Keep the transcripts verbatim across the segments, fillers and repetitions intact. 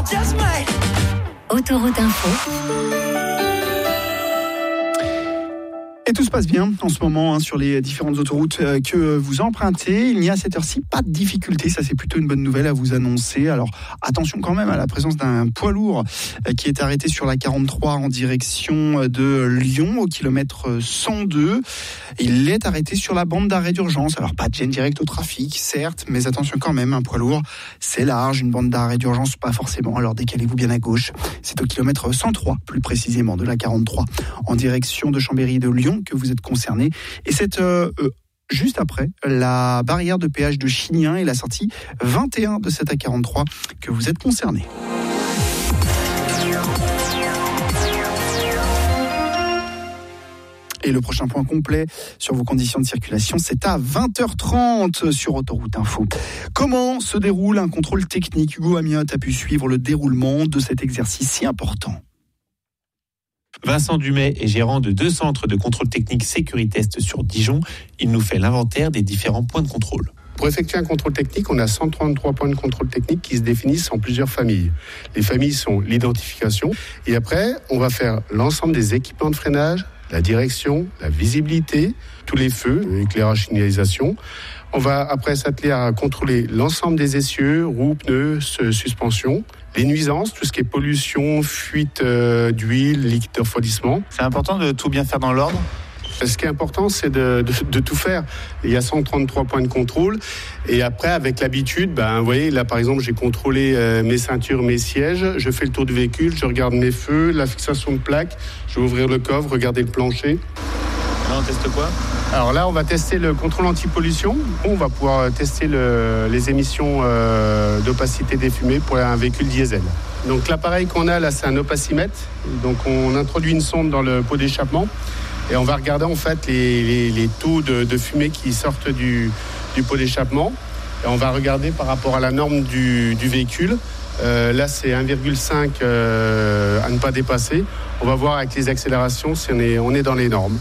Autoroute Info. Et tout se passe bien en ce moment hein, sur les différentes autoroutes euh, que vous empruntez. Il n'y a à cette heure-ci pas de difficulté, ça c'est plutôt une bonne nouvelle à vous annoncer. Alors attention quand même à la présence d'un poids lourd euh, qui est arrêté sur la quarante-trois en direction de Lyon au kilomètre cent deux. Il est arrêté sur la bande d'arrêt d'urgence. Alors pas de gêne directe au trafic, certes, mais attention quand même, un poids lourd c'est large, une bande d'arrêt d'urgence pas forcément. Alors décalez-vous bien à gauche. C'est au kilomètre cent trois plus précisément de la quarante-trois en direction de Chambéry et de Lyon que vous êtes concerné. Et c'est euh, euh, juste après la barrière de péage de Chignin et la sortie vingt et un de cette A quarante-trois que vous êtes concerné. Et le prochain point complet sur vos conditions de circulation, c'est à vingt heures trente sur Autoroute Info. Comment se déroule un contrôle technique ? Hugo Amiot a pu suivre le déroulement de cet exercice si important. Vincent Dumais est gérant de deux centres de contrôle technique Sécuritest sur Dijon. Il nous fait l'inventaire des différents points de contrôle. Pour effectuer un contrôle technique, on a cent trente-trois points de contrôle technique qui se définissent en plusieurs familles. Les familles sont l'identification et après, on va faire l'ensemble des équipements de freinage, la direction, la visibilité, tous les feux, éclairage, signalisation. On va après s'atteler à contrôler l'ensemble des essieux, roues, pneus, suspension. Les nuisances, tout ce qui est pollution, fuite euh, d'huile, liquide de refroidissement. C'est important de tout bien faire dans l'ordre ? Ce qui est important, c'est de, de, de tout faire. Il y a cent trente-trois points de contrôle. Et après, avec l'habitude, ben, vous voyez, là, par exemple, j'ai contrôlé euh, mes ceintures, mes sièges. Je fais le tour du véhicule, je regarde mes feux, la fixation de plaques. Je vais ouvrir le coffre, regarder le plancher. Là, on teste quoi ? Alors là, on va tester le contrôle anti-pollution. On va pouvoir tester le, les émissions euh, d'opacité des fumées pour un véhicule diesel. Donc l'appareil qu'on a là, c'est un opacimètre. Donc on introduit une sonde dans le pot d'échappement et on va regarder en fait les, les, les taux de, de fumée qui sortent du, du pot d'échappement. Et on va regarder par rapport à la norme du, du véhicule. Euh, là, c'est un virgule cinq euh, à ne pas dépasser. On va voir avec les accélérations si on est, on est dans les normes.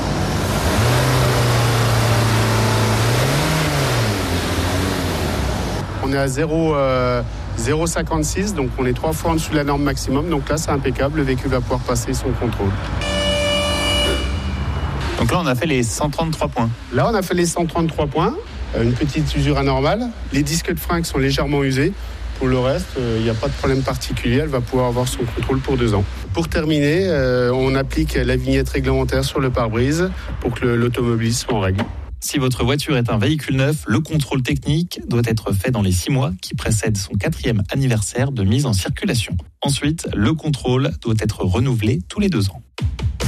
On est à zéro virgule cinquante-six, donc on est trois fois en dessous de la norme maximum. Donc là, c'est impeccable, le véhicule va pouvoir passer son contrôle. Donc là, on a fait les cent trente-trois points. Là, on a fait les cent trente-trois points, une petite usure anormale. Les disques de frein qui sont légèrement usés. Pour le reste, il euh, n'y a pas de problème particulier. Elle va pouvoir avoir son contrôle pour deux ans. Pour terminer, euh, on applique la vignette réglementaire sur le pare-brise pour que le, l'automobiliste soit en règle. Si votre voiture est un véhicule neuf, le contrôle technique doit être fait dans les six mois qui précèdent son quatrième anniversaire de mise en circulation. Ensuite, le contrôle doit être renouvelé tous les deux ans.